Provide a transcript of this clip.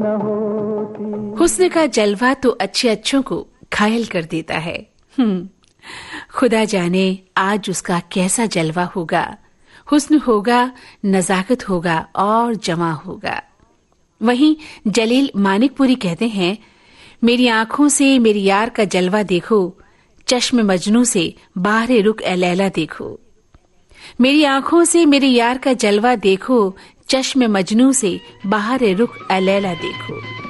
न होती। हुस्न का जलवा तो अच्छे अच्छों को घायल कर देता है। खुदा जाने आज उसका कैसा जलवा होगा। हुस्न होगा, नजाकत होगा और जमा होगा। वहीं जलील मानिकपुरी कहते हैं, मेरी आंखों से मेरी यार का जलवा देखो, चश्म मजनू से बाहरे रुक ए लैला देखो। मेरी आंखों से मेरे यार का जलवा देखो, चश्म मजनू से बाहरे रुक ए लैला देखो।